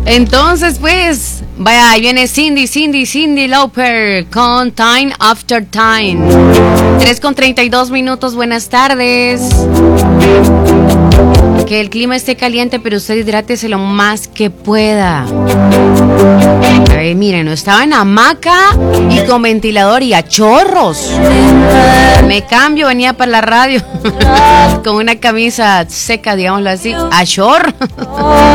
Entonces, pues, vaya, ahí viene Cyndi Lauper con Time After Time. 3:32 buenas tardes. Que el clima esté caliente, pero usted hidrátese lo más que pueda. Miren, no estaba en hamaca y con ventilador y a chorros. Me cambio, venía para la radio con una camisa seca, digámoslo así, a chorro.